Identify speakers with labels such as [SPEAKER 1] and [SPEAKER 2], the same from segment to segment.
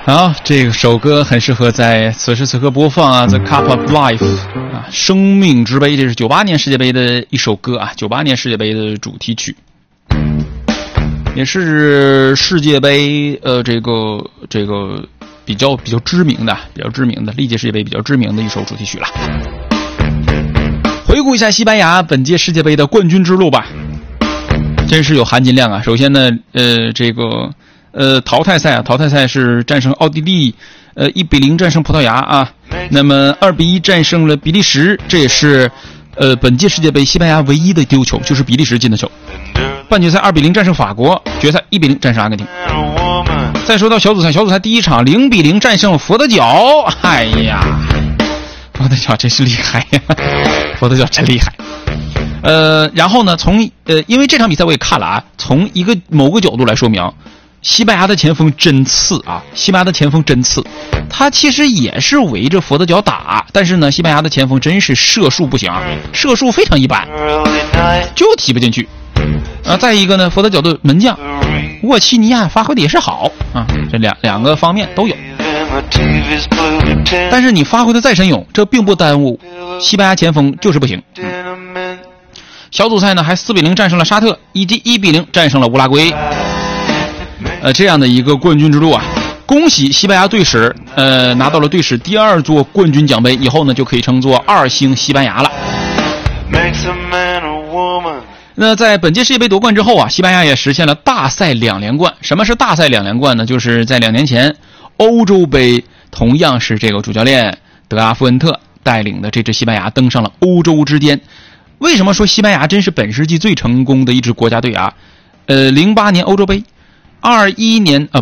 [SPEAKER 1] 好，这首歌很适合在此时此刻播放啊，《The Cup of Life》啊，生命之杯，这是98年世界杯的一首歌啊，98年世界杯的主题曲，也是世界杯这个比较知名的历届世界杯比较知名的一首主题曲了。回顾一下西班牙本届世界杯的冠军之路吧，真是有含金量啊。首先呢，淘汰赛是战胜奥地利，1-0战胜葡萄牙啊，那么2-1战胜了比利时，这也是本届世界杯西班牙唯一的丢球，就是比利时进的球。半决赛2-0战胜法国，决赛1-0战胜阿根廷。再说到小组赛第一场0-0战胜佛得角，哎呀，佛得角真是厉害呀，佛得角真厉害。然后呢，因为这场比赛我也看了啊，从某个角度来说明，西班牙的前锋真次啊！他其实也是围着佛得角打，但是呢，西班牙的前锋真是射术不行啊，射术非常一般，就踢不进去。再一个呢，佛得角的门将沃契尼亚发挥的也是好啊，这两个方面都有。但是你发挥的再神勇，这并不耽误西班牙前锋就是不行。小组赛呢，还4-0战胜了沙特，以及1-0战胜了乌拉圭。这样的一个冠军之路啊，恭喜西班牙队史，拿到了队史第2座冠军奖杯，以后呢就可以称作2星西班牙了。那在本届世界杯夺冠之后啊，西班牙也实现了大赛2连冠。什么是大赛2连冠呢？就是在2年前欧洲杯，同样是这个主教练德拉夫恩特带领的这支西班牙登上了欧洲之巅。为什么说西班牙真是本世纪最成功的一支国家队啊？08年欧洲杯，2010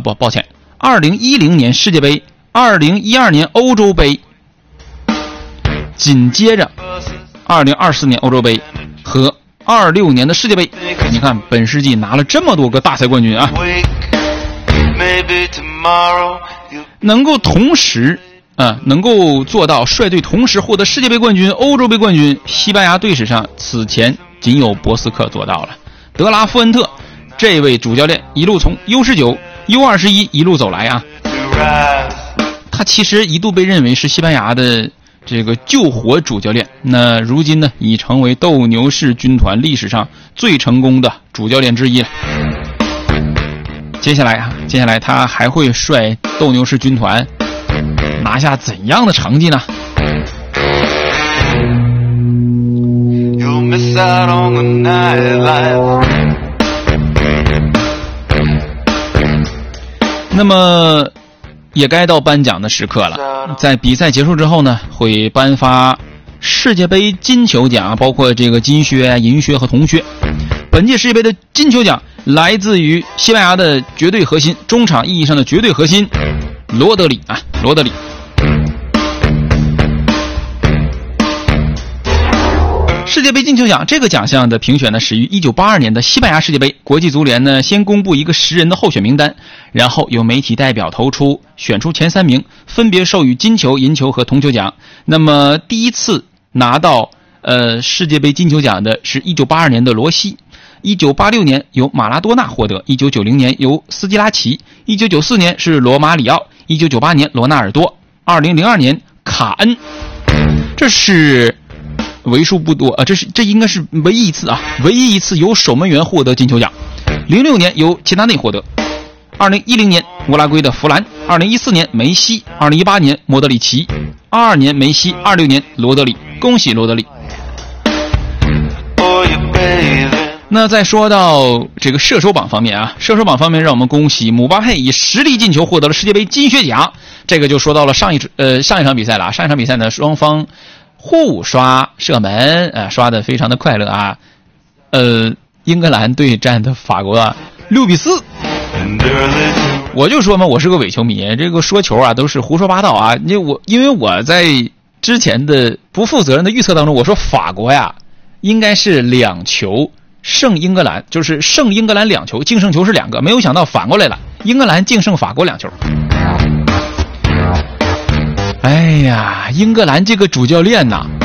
[SPEAKER 1] 年世界杯，2012年欧洲杯，紧接着2024年欧洲杯和26年的世界杯。你看本世纪拿了这么多个大赛冠军啊，能够做到率队同时获得世界杯冠军、欧洲杯冠军，西班牙队史上此前仅有博斯克做到了。德拉夫恩特这位主教练一路从 U19、U21 一路走来啊，他其实一度被认为是西班牙的这个救火主教练。那如今呢，已成为斗牛士军团历史上最成功的主教练之一了。接下来他还会率斗牛士军团拿下怎样的成绩呢？那么也该到颁奖的时刻了。在比赛结束之后呢，会颁发世界杯金球奖，包括这个金靴、银靴和铜靴。本届世界杯的金球奖来自于西班牙的绝对核心，中场意义上的绝对核心罗德里。世界杯金球奖这个奖项的评选呢，始于1982年的西班牙世界杯。国际足联呢先公布一个10人的候选名单，然后由媒体代表投出，选出前3名，分别授予金球、银球和铜球奖。那么第一次拿到世界杯金球奖的是1982年的罗西，1986年由马拉多纳获得，1990年由斯基拉奇，1994年是罗马里奥，1998年罗纳尔多，2002年卡恩。这是为数不多这应该是唯一一次由守门员获得金球奖。06年由齐达内获得，2010年乌拉圭的弗兰，2014年梅西，2018年莫德里奇，22年梅西，26年罗德里。恭喜罗德里。那再说到这个射手榜方面啊，让我们恭喜姆巴佩以10粒进球获得了世界杯金靴奖。这个就说到了上一场比赛了。上一场比赛呢，双方互刷射门，刷得非常的快乐啊。英格兰对战的法国啊，6-4。我就说嘛，我是个伪球迷，这个说球啊都是胡说八道啊。因为我在之前的不负责任的预测当中，我说法国呀应该是2球胜英格兰，就是胜英格兰2球，净胜球是2个，没有想到反过来了，英格兰净胜法国2球。哎呀，英格兰这个主教练呐，